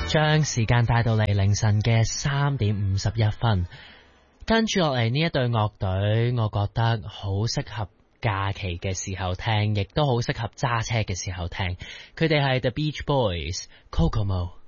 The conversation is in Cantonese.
將時間帶到嚟凌晨嘅3:51，跟住落嚟呢一隊樂隊，我覺得好適合假期嘅時候聽，亦都好適合揸車嘅時候聽。佢哋係 The Beach Boys，Kokomo。